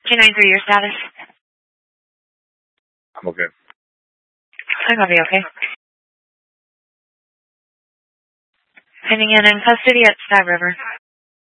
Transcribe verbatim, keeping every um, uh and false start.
two nine three, your status? I'm okay. I'm gonna be okay. Pending in in custody at Sky River.